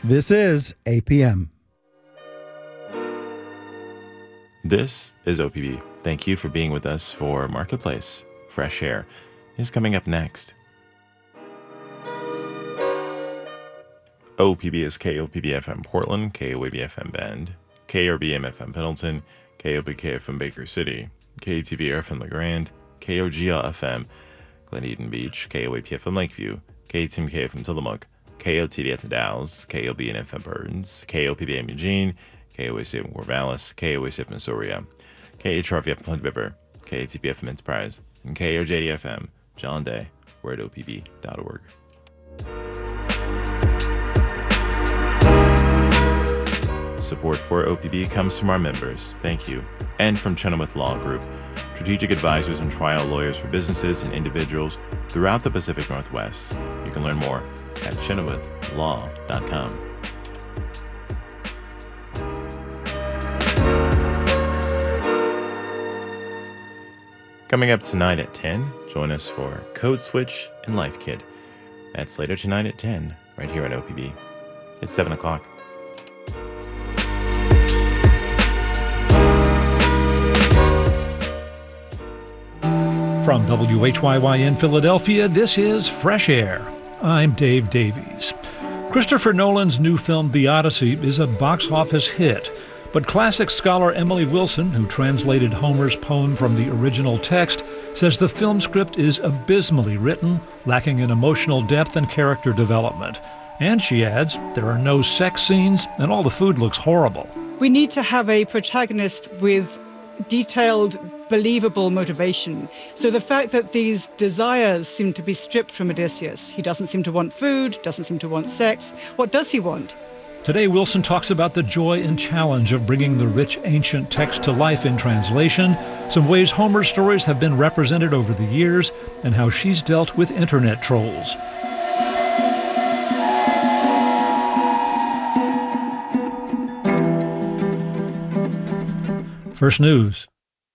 This is APM. This is OPB. Thank you for being with us for Marketplace. Fresh Air is coming up next. OPB is KOPB FM Portland, KOAB FM Bend, KRBM FM Pendleton, KOPK FM Baker City, KTV FM LeGrand, KOGL FM Glen Eden Beach, KOAP FM Lakeview, KTMK FM Tillamook, KOTD FM Dalles, KOBN FM Burns, KOPBM Eugene, KOAC FM Corvallis, KOAC FM Soria, KHRV FM Flint River, KATP FM Enterprise, and KOJD FM John Day. We're at opb.org. Support for OPB comes from our members, thank you, and from Chenoweth Law Group, strategic advisors and trial lawyers for businesses and individuals throughout the Pacific Northwest. You can learn more at chenowethlaw.com. Coming up tonight at 10, join us for Code Switch and Life Kit. That's later tonight at 10, right here on OPB. It's 7 o'clock. From WHYY in Philadelphia, this is Fresh Air. I'm Dave Davies. Christopher Nolan's new film, The Odyssey, is a box office hit, but classic scholar Emily Wilson, who translated Homer's poem from the original text, says the film script is abysmally written, lacking in emotional depth and character development. And she adds, there are no sex scenes, and all the food looks horrible. We need to have a protagonist with detailed, believable motivation. So the fact that these desires seem to be stripped from Odysseus, he doesn't seem to want food, doesn't seem to want sex. What does he want? Today, Wilson talks about the joy and challenge of bringing the rich ancient text to life in translation, some ways Homer's stories have been represented over the years, and how she's dealt with internet trolls. First News.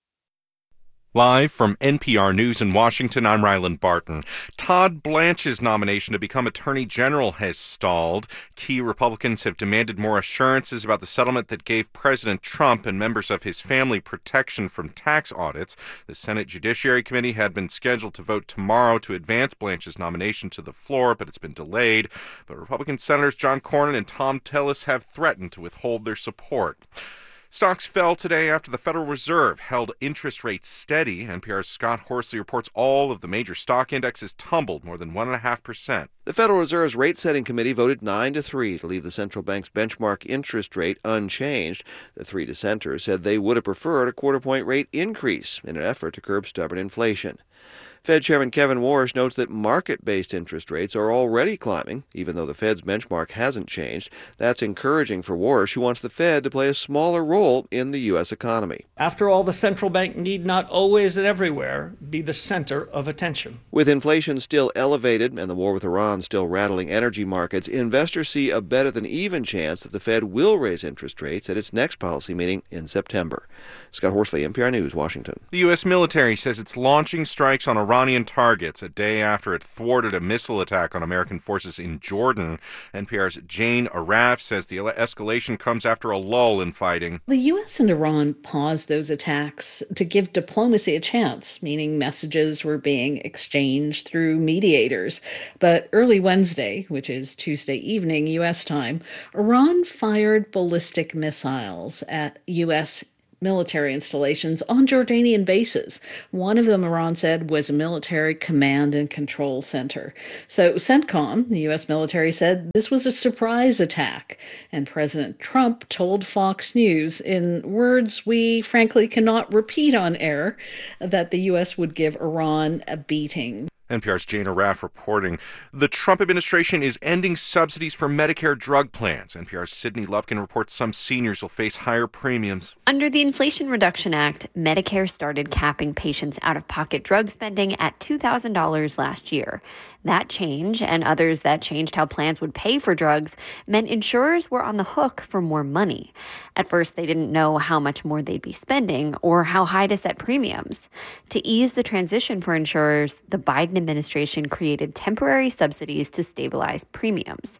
Live from NPR News in Washington, I'm Ryland Barton. Todd Blanche's nomination to become Attorney General has stalled. Key Republicans have demanded more assurances about the settlement that gave President Trump and members of his family protection from tax audits. The Senate Judiciary Committee had been scheduled to vote tomorrow to advance Blanche's nomination to the floor, but it's been delayed. But Republican Senators John Cornyn and Thom Tillis have threatened to withhold their support. Stocks fell today after the Federal Reserve held interest rates steady. NPR's Scott Horsley reports all of the major stock indexes tumbled more than 1.5%. The Federal Reserve's rate-setting committee voted 9-3 to leave the central bank's benchmark interest rate unchanged. The three dissenters said they would have preferred a quarter-point rate increase in an effort to curb stubborn inflation. Fed Chairman Kevin Warsh notes that market-based interest rates are already climbing, even though the Fed's benchmark hasn't changed. That's encouraging for Warsh, who wants the Fed to play a smaller role in the U.S. economy. After all, the central bank need not always and everywhere be the center of attention. With inflation still elevated and the war with Iran still rattling energy markets, investors see a better-than-even chance that the Fed will raise interest rates at its next policy meeting in September. Scott Horsley, NPR News, Washington. The U.S. military says it's launching strikes on Iranian targets a day after it thwarted a missile attack on American forces in Jordan. NPR's Jane Araf says the escalation comes after a lull in fighting. The U.S. and Iran paused those attacks to give diplomacy a chance, meaning messages were being exchanged through mediators. But early Wednesday, which is Tuesday evening U.S. time, Iran fired ballistic missiles at U.S. military installations on Jordanian bases. One of them, Iran said, was a military command and control center. So CENTCOM, the U.S. military, said this was a surprise attack. And President Trump told Fox News, in words we frankly cannot repeat on air, that the U.S. would give Iran a beating. NPR's Jane Araf reporting. The Trump administration is ending subsidies for Medicare drug plans. NPR's Sydney Lupkin reports some seniors will face higher premiums. Under the Inflation Reduction Act, Medicare started capping patients' out-of-pocket drug spending at $2,000 last year. That change, and others that changed how plans would pay for drugs, meant insurers were on the hook for more money. At first, they didn't know how much more they'd be spending or how high to set premiums. To ease the transition for insurers, the Biden administration created temporary subsidies to stabilize premiums.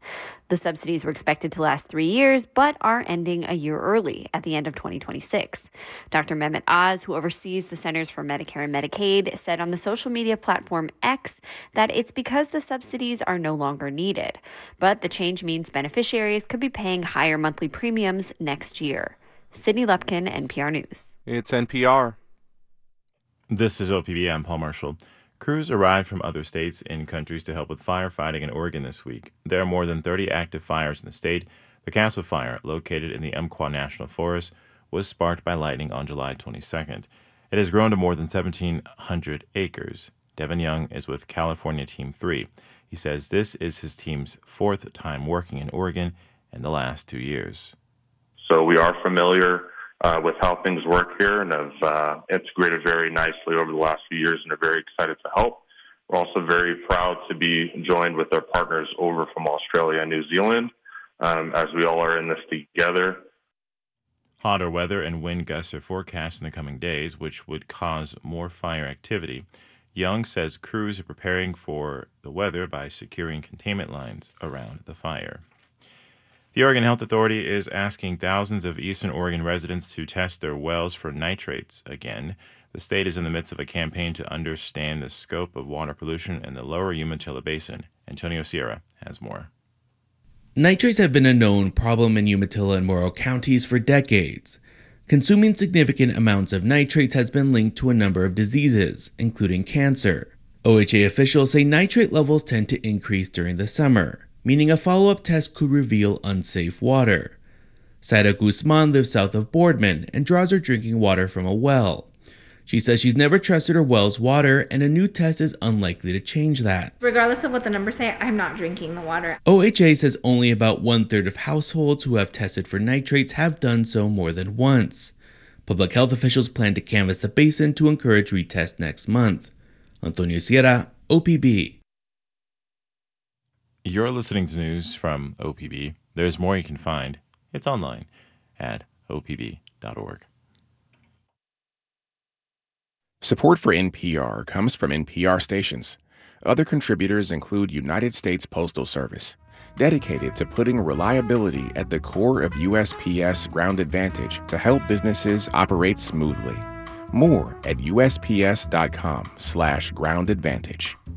The subsidies were expected to last 3 years, but are ending a year early at the end of 2026. Dr. Mehmet Oz, who oversees the Centers for Medicare and Medicaid, said on the social media platform X that it's because the subsidies are no longer needed. But the change means beneficiaries could be paying higher monthly premiums next year. Sydney Lupkin, NPR News. It's NPR. This is OPB. I'm Paul Marshall. Crews arrived from other states and countries to help with firefighting in Oregon this week. There are more than 30 active fires in the state. The Castle Fire, located in the Umpqua National Forest, was sparked by lightning on July 22nd. It has grown to more than 1,700 acres. Devin Young is with California Team 3. He says this is his team's fourth time working in Oregon in the last 2 years. So we are familiar with how things work here and have integrated very nicely over the last few years and are very excited to help. We're also very proud to be joined with our partners over from Australia and New Zealand as we all are in this together. Hotter weather and wind gusts are forecast in the coming days, which would cause more fire activity. Young says crews are preparing for the weather by securing containment lines around the fire. The Oregon Health Authority is asking thousands of Eastern Oregon residents to test their wells for nitrates again. The state is in the midst of a campaign to understand the scope of water pollution in the lower Umatilla Basin. Antonio Sierra has more. Nitrates have been a known problem in Umatilla and Morrow counties for decades. Consuming significant amounts of nitrates has been linked to a number of diseases, including cancer. OHA officials say nitrate levels tend to increase during the summer, meaning a follow-up test could reveal unsafe water. Saida Guzman lives south of Boardman and draws her drinking water from a well. She says she's never trusted her well's water, and a new test is unlikely to change that. Regardless of what the numbers say, I'm not drinking the water. OHA says only about 1/3 of households who have tested for nitrates have done so more than once. Public health officials plan to canvass the basin to encourage retests next month. Antonio Sierra, OPB. You're listening to news from OPB. There's more you can find. It's online at opb.org. Support for NPR comes from NPR stations. Other contributors include United States Postal Service, dedicated to putting reliability at the core of USPS Ground Advantage to help businesses operate smoothly. More at usps.com/groundadvantage.